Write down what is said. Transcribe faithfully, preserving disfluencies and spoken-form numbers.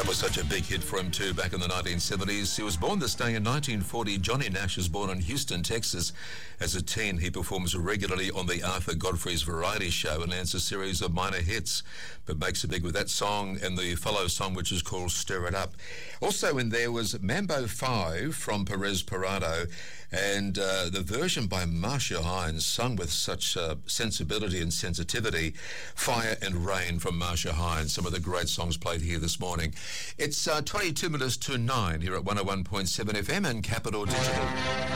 That was such a big hit for him too back in the nineteen seventies. He was born this day in nineteen forty. Johnny Nash was born in Houston, Texas. As a teen, he performs regularly on the Arthur Godfrey's Variety Show and lands a series of minor hits, but makes it big with that song and the follow song, which is called Stir It Up. Also in there was Mambo five from Perez Parado, and uh, the version by Marcia Hines, sung with such uh, sensibility and sensitivity, Fire and Rain from Marcia Hines. Some of the great songs played here this morning. It's uh, twenty-two minutes to nine here at one oh one point seven F M and Capital Digital.